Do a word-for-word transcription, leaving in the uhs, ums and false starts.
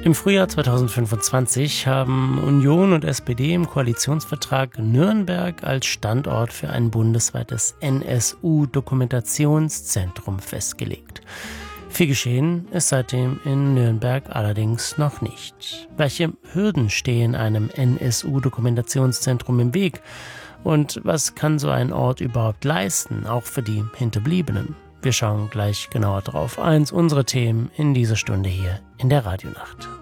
Im Frühjahr zweitausendfünfundzwanzig haben Union und S P D im Koalitionsvertrag Nürnberg als Standort für ein bundesweites N S U-Dokumentationszentrum festgelegt. Viel geschehen ist seitdem in Nürnberg allerdings noch nicht. Welche Hürden stehen einem N S U-Dokumentationszentrum im Weg? Und was kann so ein Ort überhaupt leisten, auch für die Hinterbliebenen? Wir schauen gleich genauer drauf. Eins unserer Themen in dieser Stunde hier in der Radionacht.